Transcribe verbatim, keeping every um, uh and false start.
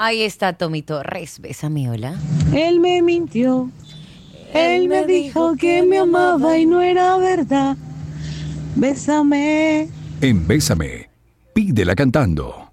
Ahí está Tommy Torres. Bésame, hola. Él me mintió. Él me dijo que me amaba y no era verdad. Bésame. En Bésame, pídela cantando.